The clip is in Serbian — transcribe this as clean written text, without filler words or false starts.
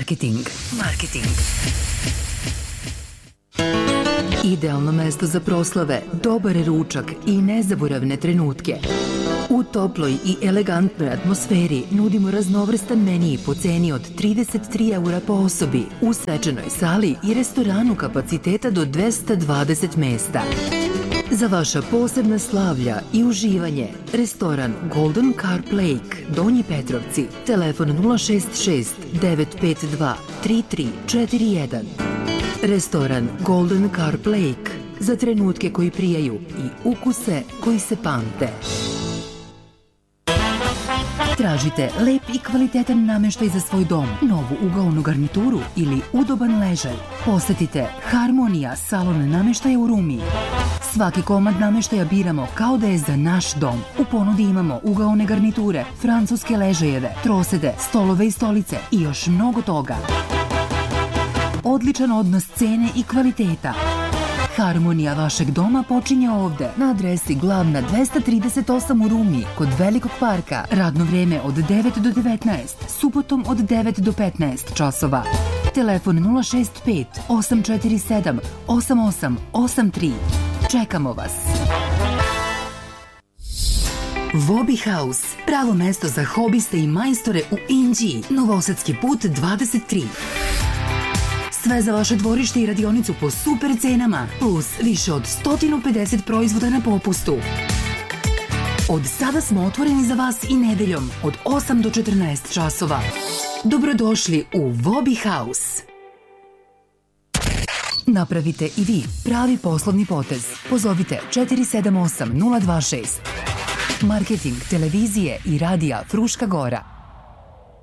Marketing. Idealno mesto za proslave, dobar ručak i nezaboravne trenutke. U toploj i elegantnoj atmosferi nudimo raznovrstan menij po ceni od 33 € po osobi u svečanoj sali i restoranu kapaciteta do 220 mesta. Za vaša posebna slavlja i uživanje, restoran Golden Carp Lake, Donji Petrovci, telefon 066 952 3341. Restoran Golden Carp Lake, za trenutke koji prijaju i ukuse koji se pamte. Tražite lep i kvalitetan nameštaj za svoj dom, novu ugaonu garnituru ili udoban ležaj. Posetite Harmonija salon nameštaja u Rumi. Svaki komad nameštaja biramo kao da je za naš dom. U ponudi imamo ugaone garniture, francuske ležajeve, trosede, stolove i stolice i još mnogo toga. Odličan odnos cene i kvaliteta. Harmonija vašeg doma počinje ovde, na adresi Glavna 238 u Rumi, kod Velikog parka. Radno vreme od 9 do 19, subotom od 9 do 15 časova. Telefon 065 847 8883. Čekamo vas. Vobi House, pravo mesto za hobiste i majstore u Inđiji, Novosadski put 23. Sve za vaše dvorište i radionicu po super cenama, plus više od 150 proizvoda na popustu. Od sada smo otvoreni za vas i nedeljom od 8 do 14 časova. Dobrodošli u Vobi House. Napravite i vi pravi poslovni potez. Pozovite 478 026. Marketing televizije i radija Fruška Gora.